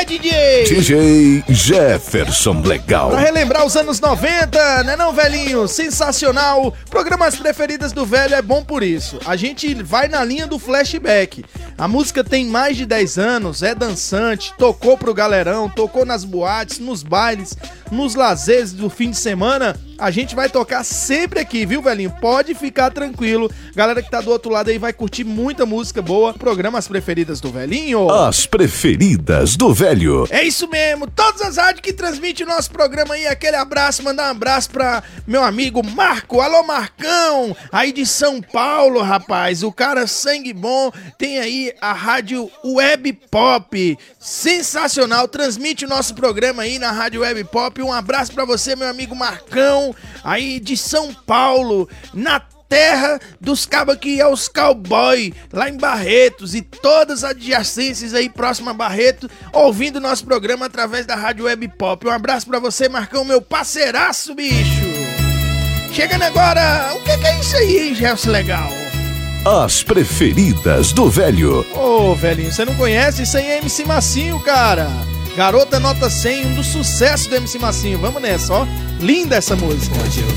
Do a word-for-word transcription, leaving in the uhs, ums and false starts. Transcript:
D J? D J Jefferson Legal. Pra relembrar os anos noventa, né não, velhinho? Sensacional. Programas preferidas do velho é bom por isso. A gente vai na linha do flashback. A música tem mais de dez anos, é dançante, tocou pro galerão, tocou nas boates, nos bailes, nos lazeres do fim de semana. A gente vai tocar sempre aqui, viu, velhinho? Pode ficar tranquilo. Galera que tá do outro lado aí vai curtir muita música boa. Programas preferidas do velhinho. As preferidas do velho. É isso mesmo. Todas as rádios que transmitem o nosso programa aí. Aquele abraço, mandar um abraço pra meu amigo Marco. Alô, Marcão. Aí de São Paulo, rapaz. O cara sangue bom. Tem aí a rádio Web Pop. Sensacional. Transmite o nosso programa aí na rádio Web Pop. Um abraço pra você, meu amigo Marcão. Aí de São Paulo, na terra dos cabos que é os cowboy, lá em Barretos e todas as adjacências aí próximo a Barreto, ouvindo nosso programa através da rádio Web Pop. Um abraço pra você, Marcão, meu parceiraço, bicho. Chegando agora, o que, que é isso aí, Gelson Legal? As preferidas do velho. Ô, velhinho, você não conhece? Isso aí é M C Massinho, cara. Garota Nota cem, um dos sucessos do M C Massinho. Vamos nessa, ó. Linda essa música. Hoje eu